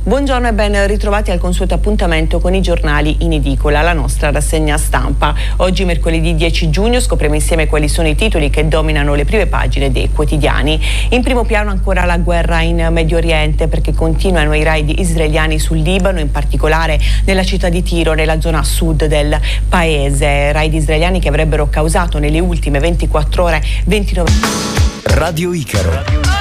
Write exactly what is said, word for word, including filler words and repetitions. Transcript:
Buongiorno e ben ritrovati al consueto appuntamento con i giornali in edicola, la nostra rassegna stampa. Oggi mercoledì dieci giugno scopriamo insieme quali sono i titoli che dominano le prime pagine dei quotidiani. In primo piano ancora la guerra in Medio Oriente, perché continuano i raid israeliani sul Libano, in particolare nella città di Tiro, nella zona sud del paese. Raid israeliani che avrebbero causato nelle ultime ventiquattro ore ventinove... Radio Icaro.